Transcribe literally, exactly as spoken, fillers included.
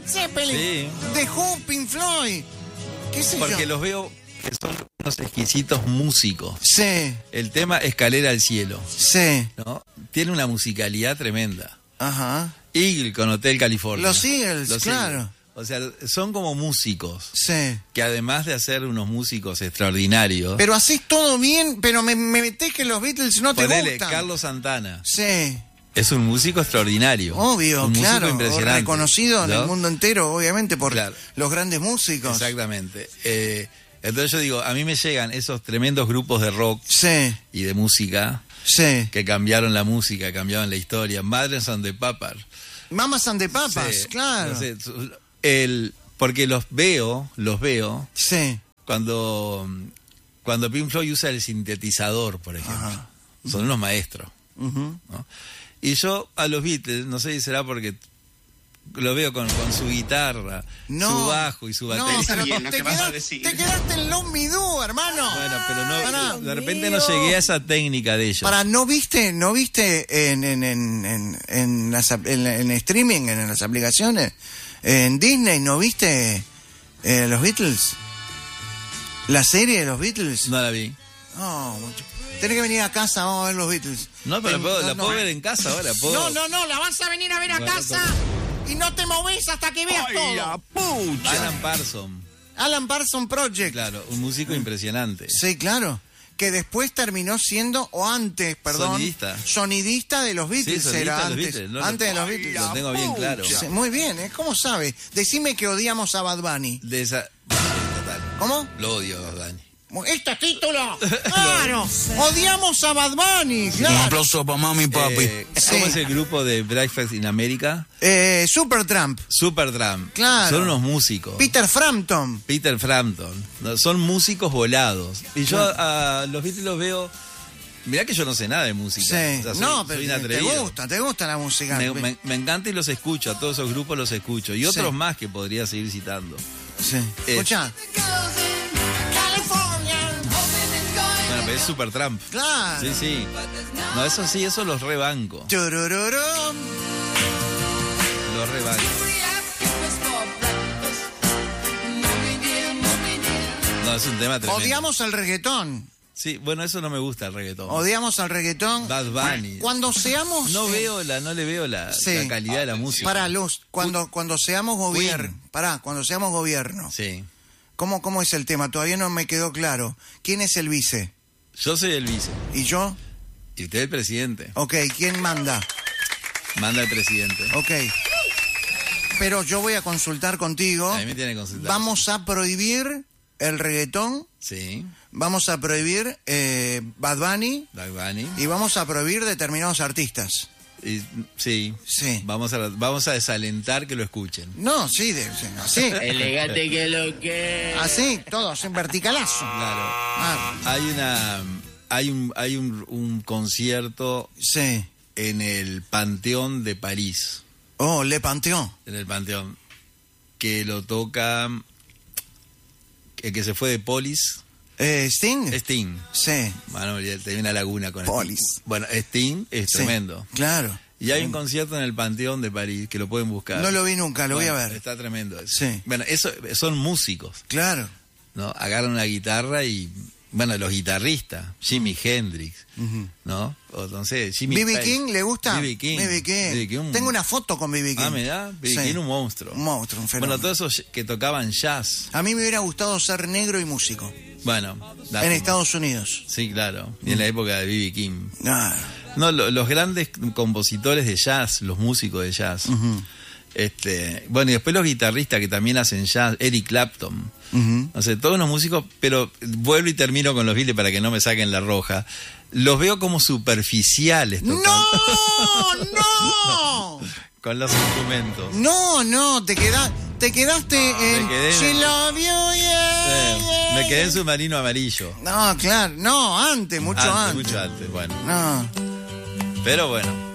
Led Zeppelin, Sí. The Who, Pink Floyd. ¿Qué sé Porque yo? los veo que son unos exquisitos músicos. Sí, El tema Escalera al Cielo, sí. ¿no? Tiene una musicalidad tremenda. Ajá. Eagle con Hotel California. Los Eagles, Los claro. Eagles. O sea, son como músicos. Sí. Que además de hacer unos músicos extraordinarios. Pero haces todo bien, pero me, me metés que los Beatles no te Ponele, gustan. Carlos Santana. Sí. Es un músico extraordinario. Obvio, un músico claro. impresionante, Reconocido en ¿no? el mundo entero, obviamente, por Claro. los grandes músicos. Exactamente. Eh, entonces yo digo, a mí me llegan esos tremendos grupos de rock Sí, y de música sí. que cambiaron la música, cambiaron la historia. Madres and the Papas. Mamas and the Papas, Sí, claro. no sé, el, porque los veo, los veo Sí. cuando, cuando Pink Floyd usa el sintetizador, por ejemplo. Ajá. Son unos maestros. Ujú. ¿No? Y yo a los Beatles, no sé si será porque lo veo con, con su guitarra, No. su bajo y su batería. No, pero bien lo te, que vas a quedas- decir. te quedaste en Love Me Do, hermano. Bueno, pero no, Pará. de repente no llegué a esa técnica de ellos. Para, ¿no viste, no viste en, en, en, en, en, las ap- en, en streaming, en las aplicaciones? En Disney, ¿no viste eh, los Beatles? ¿La serie de los Beatles? No la vi. No, mucho. Tenés que venir a casa, vamos a ver los Beatles. No, pero Ten- puedo- no, la no. puedo ver en casa ahora. Puedo... No, no, no, la vas a venir a ver a Bueno, casa y no te moves hasta que veas todo. Alan Parsons, Alan Parsons Project. claro, un músico impresionante. Sí, claro. Que después terminó siendo, o antes, perdón, Sonidista. sonidista de los Beatles. Sí, sonidista era de los antes, Beatles, no lo- antes de los Beatles. Lo tengo bien claro. Sí, muy bien, ¿eh? ¿Cómo sabe? Decime que odiamos a Bad Bunny. De esa... Total. ¿Cómo? Lo odio, Dani. ¡Este título! ¡Claro! ¡Odiamos a Bad Bunny! ¡Claro! Un aplauso para mami, papi. Eh, ¿Cómo Sí. es el grupo de Breakfast in America? Eh, Supertramp, Supertramp. Claro. Son unos músicos. Peter Frampton. Peter Frampton. No, son músicos volados. Y yo a los Beatles los veo... Mirá que yo no sé nada de música. Sí. O sea, soy- no, soy un pero te atrevido. gusta, te gusta la música. Me, me- me encanta y los escucho, a todos esos grupos los escucho. Y otros Sí. más que podría seguir citando. Sí. Eh. Escucha. Bueno, pero es Supertramp. Claro. Sí, sí. No, eso sí, eso los rebanco. Turururum. Los rebanco. No, es un tema tremendo. Odiamos el reggaetón. Sí, bueno, eso no me gusta el reggaetón. Odiamos al reggaetón. Bad Bunny. Cuando seamos... No eh, veo la, no le veo la, Sí. la calidad de la música. Para Luz, cuando, cuando seamos gobierno... Queen. Pará, cuando seamos gobierno. Sí. ¿Cómo, ¿Cómo es el tema? Todavía no me quedó claro. ¿Quién es el vice? Yo soy el vice. ¿Y yo? Y usted el presidente. Ok, ¿quién manda? Manda el presidente. Ok. Pero yo voy a consultar contigo. A mí me tiene que consultar. Vamos a prohibir el reggaetón, Sí. vamos a prohibir eh, Bad Bunny Bad Bunny. y vamos a prohibir determinados artistas. Y, sí. Sí. Vamos a, vamos a desalentar que lo escuchen. No, sí, de- así. Elegante que lo que. Así, todos, en verticalazo. Claro. Ah, Hay una hay un hay un, un concierto sí. en el Panteón de París, Oh, Le Panteón. en el Panteón, que lo toca el que se fue de Polis, Eh, ¿Sting? Sting. Sí. Bueno, ya tenía una laguna con Polis. Sting. Bueno, Sting es Sí, tremendo. Claro. Y hay un concierto en el Panteón de París que lo pueden buscar. No lo vi nunca, lo voy a Bueno, ver. Está tremendo eso. Sí. Bueno, eso son músicos, Claro. ¿no? Agarran una guitarra y bueno, los guitarristas, Jimi Hendrix, Ujú. ¿no? O no sé, Jimmy ¿B B Page. King le gusta? B B King. B B King. B B King, un- Tengo una foto con B B King. Ah, me da. B B Sí. King, un monstruo. Un monstruo, un fenómeno. Bueno, todos esos que tocaban jazz. A mí me hubiera gustado ser negro y músico. Bueno, da- En Estados Unidos. Sí, claro. Y en la época de B B King. Ah, No, lo- los grandes compositores de jazz, los músicos de jazz. Este, bueno, y después los guitarristas que también hacen jazz, Eric Clapton. ujú. No sé, todos unos músicos, pero vuelvo y termino con los Beatles para que no me saquen la roja. Los veo como superficiales tocando ¡No! ¡No! con los instrumentos. No, no, te, queda, te quedaste en... me quedé en- She love you, yeah, Eh, yeah, me quedé en yeah. Submarino Amarillo. No, claro, no, antes, mucho Antes, antes. mucho antes, bueno. No. Pero bueno.